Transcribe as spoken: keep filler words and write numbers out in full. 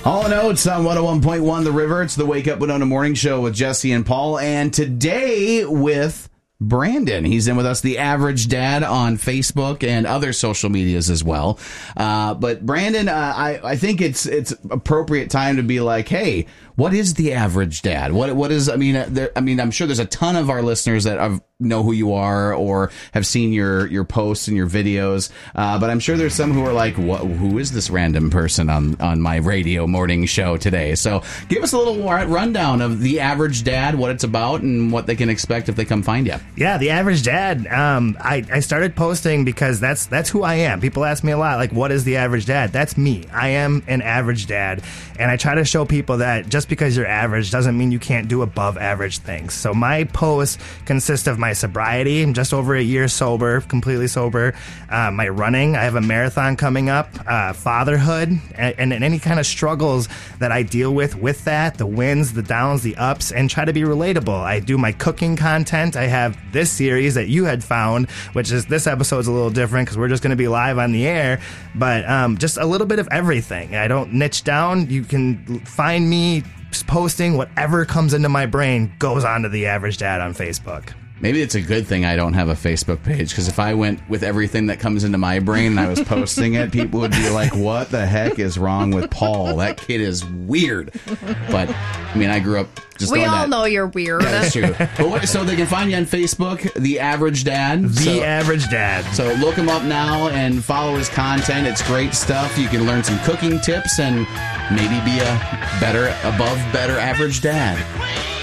All in Oats on one oh one point one The River. It's the Wake Up Winona Morning Show with Jesse and Paul. And today with Brandon. He's in with us, The Average Dad, on Facebook and other social medias as well. Uh, but Brandon, uh, I, I think it's it's appropriate time to be like, hey, what is The Average Dad? What what is? I mean, uh, there, I mean, I'm sure there's a ton of our listeners that have, know who you are or have seen your your posts and your videos. Uh, but I'm sure there's some who are like, what? Who is this random person on on my radio morning show today? So give us a little rundown of The Average Dad, what it's about, and what they can expect if they come find you. Yeah, The Average Dad. Um, I, I started posting because that's that's who I am. People ask me a lot, like, what is The Average Dad? That's me. I am an average dad. And I try to show people that just because you're average doesn't mean you can't do above average things. So my posts consist of my sobriety. I'm just over a year sober, completely sober. Uh, my running. I have a marathon coming up. Uh, fatherhood. And, and any kind of struggles that I deal with with that. The wins, the downs, the ups. And try to be relatable. I do my cooking content. I have this series that you had found, which is this episode's a little different because we're just going to be live on the air, but um, just a little bit of everything. I don't niche down. You can find me posting whatever comes into my brain goes onto The Average Dad on Facebook. Maybe it's a good thing I don't have a Facebook page, because if I went with everything that comes into my brain and I was posting it, people would be like, what the heck is wrong with Paul? That kid is weird. But, I mean, I grew up just We knowing all that. know you're weird. Yeah, that's true. But what, so they can find you on Facebook, The Average Dad. The so, Average Dad. So look him up now and follow his content. It's great stuff. You can learn some cooking tips and maybe be a better, above better average dad.